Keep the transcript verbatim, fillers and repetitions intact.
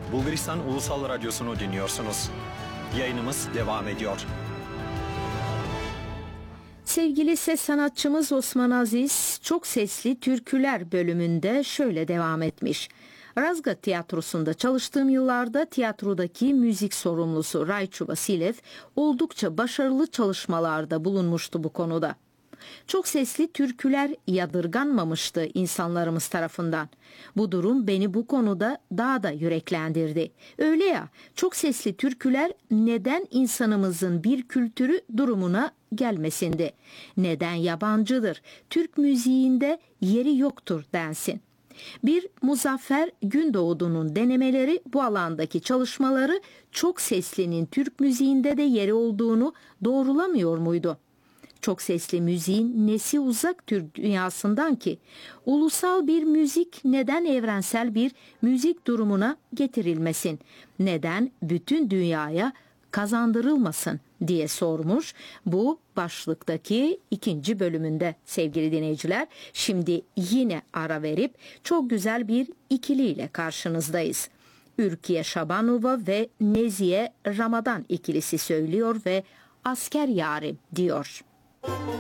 Bulgaristan Ulusal Radyosu'nu dinliyorsunuz. Yayınımız devam ediyor. Sevgili ses sanatçımız Osman Aziz, Çok Sesli Türküler bölümünde şöyle devam etmiş. Razgat Tiyatrosu'nda çalıştığım yıllarda tiyatrodaki müzik sorumlusu Rayçu Vasilev oldukça başarılı çalışmalarda bulunmuştu bu konuda. Çok sesli türküler yadırganmamıştı insanlarımız tarafından. Bu durum beni bu konuda daha da yüreklendirdi. Öyle ya, çok sesli türküler neden insanımızın bir kültürü durumuna gelmesindi? Neden yabancıdır? Türk müziğinde yeri yoktur densin. Bir Muzaffer Gündoğdu'nun denemeleri bu alandaki çalışmaları çok seslinin Türk müziğinde de yeri olduğunu doğrulamıyor muydu? Çok sesli müziğin nesi uzak Türk dünyasından ki? Ulusal bir müzik neden evrensel bir müzik durumuna getirilmesin? Neden bütün dünyaya kazandırılmasın diye sormuş bu başlıktaki ikinci bölümünde sevgili dinleyiciler. Şimdi yine ara verip çok güzel bir ikiliyle karşınızdayız. Ürkiye Şabanova ve Nezihe Ramadan ikilisi söylüyor ve Asker Yarim diyor.